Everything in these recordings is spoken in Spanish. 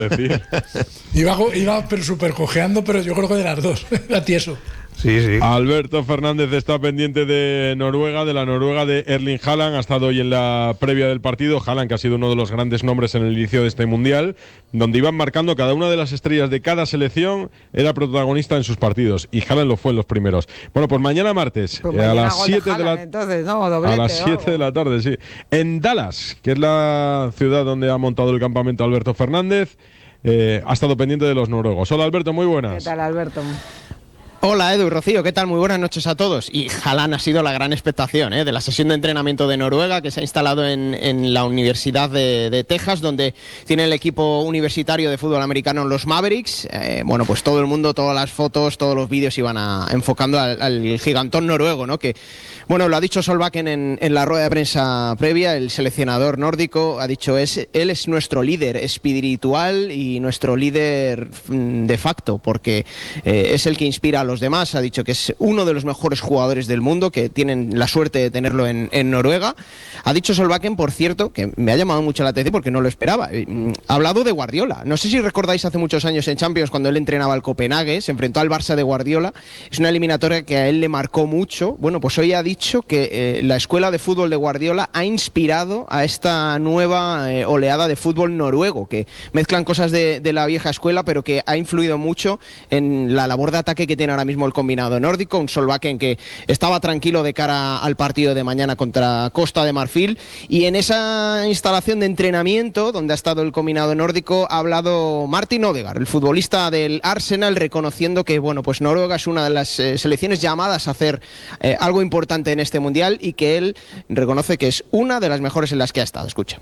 decir. Iba pero súper cojeando, pero yo creo que de las dos. Era tieso. Sí. Alberto Fernández está pendiente de Noruega, de la Noruega de Erling Haaland. Ha estado hoy en la previa del partido. Haaland, que ha sido uno de los grandes nombres en el inicio de este Mundial, donde iban marcando cada una de las estrellas de cada selección, era protagonista en sus partidos. Y Haaland lo fue en los primeros. Bueno, pues mañana martes, Pues a mañana las gol 7 de Haaland, la entonces, ¿no? Doblete, a las 7 de la tarde, sí. En Dallas, que es la ciudad donde ha montado el campamento Alberto Fernández, ha estado pendiente de los noruegos. Hola, Alberto, muy buenas. ¿Qué tal, Alberto? Hola Edu y Rocío, ¿qué tal? Muy buenas noches a todos. Y Haaland ha sido la gran expectación de la sesión de entrenamiento de Noruega, que se ha instalado en la Universidad de Texas, donde tiene el equipo universitario de fútbol americano los Mavericks. Bueno, pues todo el mundo, todas las fotos, todos los vídeos iban enfocando al gigantón noruego, ¿no? Que, bueno, lo ha dicho Solbakken en la rueda de prensa previa, el seleccionador nórdico ha dicho, él es nuestro líder espiritual y nuestro líder de facto, porque es el que inspira a los demás. Ha dicho que es uno de los mejores jugadores del mundo, que tienen la suerte de tenerlo en Noruega. Ha dicho Solbakken, por cierto, que me ha llamado mucho la atención porque no lo esperaba. Ha hablado de Guardiola. No sé si recordáis hace muchos años en Champions, cuando él entrenaba al Copenhague, se enfrentó al Barça de Guardiola. Es una eliminatoria que a él le marcó mucho. Bueno, pues hoy ha dicho que la escuela de fútbol de Guardiola ha inspirado a esta nueva oleada de fútbol noruego, que mezclan cosas de la vieja escuela, pero que ha influido mucho en la labor de ataque que tiene ahora mismo el combinado nórdico. Un Solbakken que estaba tranquilo de cara al partido de mañana contra Costa de Marfil, y en esa instalación de entrenamiento donde ha estado el combinado nórdico ha hablado Martin Odegaard, el futbolista del Arsenal, reconociendo que, bueno, pues Noruega es una de las selecciones llamadas a hacer algo importante en este mundial, y que él reconoce que es una de las mejores en las que ha estado. Escucha.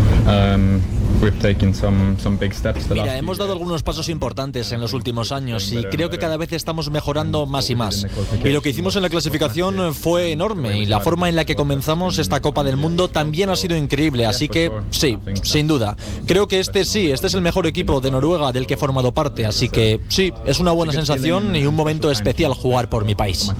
Mira, hemos dado algunos pasos importantes en los últimos años y creo que cada vez estamos mejorando más y más. Y lo que hicimos en la clasificación fue enorme, y la forma en la que comenzamos esta Copa del Mundo también ha sido increíble, así que sí, sin duda. Creo que este es el mejor equipo de Noruega del que he formado parte, así que sí, es una buena sensación y un momento especial jugar por mi país.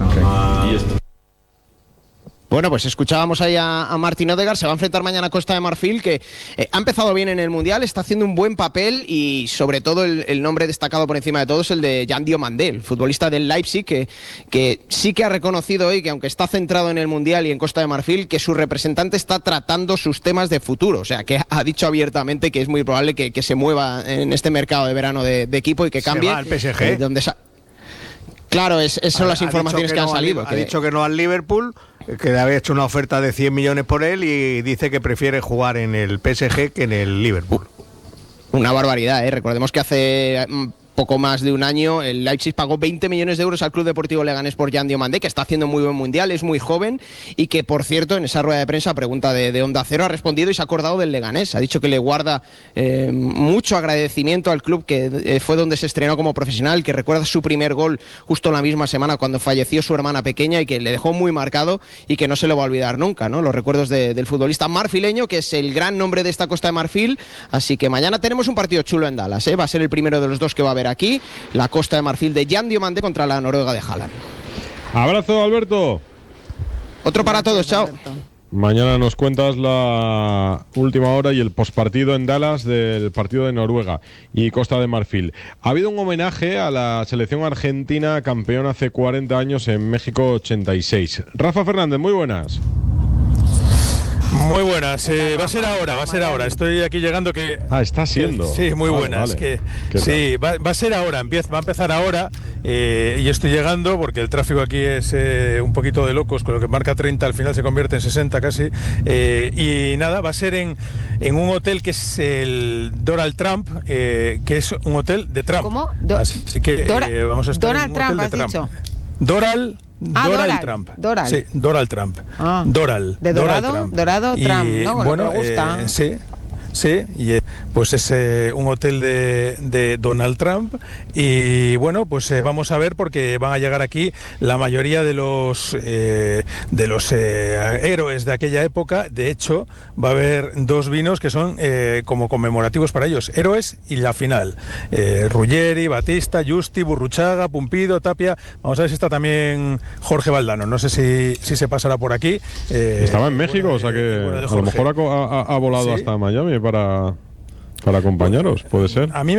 Bueno, pues escuchábamos ahí a Martin Odegaard. Se va a enfrentar mañana a Costa de Marfil, que ha empezado bien en el Mundial, está haciendo un buen papel, y sobre todo el nombre destacado por encima de todo es el de Jan Diomande, el futbolista del Leipzig, que sí que ha reconocido hoy que, aunque está centrado en el Mundial y en Costa de Marfil, que su representante está tratando sus temas de futuro. O sea, que ha dicho abiertamente que es muy probable que se mueva en este mercado de verano de equipo y que cambie. Se va al PSG. Claro, son las informaciones que han salido. Ha dicho que no al Liverpool, que le había hecho una oferta de 100 millones por él, y dice que prefiere jugar en el PSG que en el Liverpool. Una barbaridad, ¿eh? Recordemos que hace poco más de un año el Leipzig pagó 20 millones de euros al Club Deportivo Leganés por Jan Diomande, que está haciendo muy buen mundial, es muy joven, y que, por cierto, en esa rueda de prensa, pregunta de Onda Cero, ha respondido y se ha acordado del Leganés. Ha dicho que le guarda mucho agradecimiento al club, que fue donde se estrenó como profesional, que recuerda su primer gol justo la misma semana cuando falleció su hermana pequeña, y que le dejó muy marcado y que no se lo va a olvidar nunca, ¿no? Los recuerdos del futbolista marfileño, que es el gran nombre de esta Costa de Marfil. Así que mañana tenemos un partido chulo en Dallas, ¿eh? Va a ser el primero de los dos que va a haber aquí, la Costa de Marfil de Jan Diomande contra la Noruega de Haaland. Abrazo, Alberto. Otro para todos, chao. Mañana nos cuentas la última hora y el postpartido en Dallas del partido de Noruega y Costa de Marfil. Ha habido un homenaje a la selección argentina, campeona hace 40 años en México 86. Rafa Fernández, muy buenas. Muy buenas, va a ser ahora. Estoy aquí llegando que... Está siendo. Sí, muy buenas. Vale. Sí, va a ser ahora, va a empezar ahora, y estoy llegando porque el tráfico aquí es un poquito de locos, con lo que marca 30 al final se convierte en 60 casi, y nada, va a ser en un hotel que es el Donald Trump, que es un hotel de Trump. ¿Cómo? Así que vamos a estar Donald en un hotel Trump, de has Trump. dicho. Donald Trump. Doral. Sí, Donald Trump. Doral. De dorado, dorado Trump, ¿no? Bueno, me gusta. Sí, y pues es un hotel de Donald Trump, y bueno, pues vamos a ver, porque van a llegar aquí la mayoría de los héroes de aquella época. De hecho, va a haber dos vinos que son como conmemorativos para ellos, héroes y la final. Ruggeri, Batista, Justi, Burruchaga, Pumpido, Tapia. Vamos a ver si está también Jorge Valdano. No sé si se pasará por aquí. Estaba en México, o sea que a lo mejor ha volado hasta Miami para acompañaros, puede ser. A mí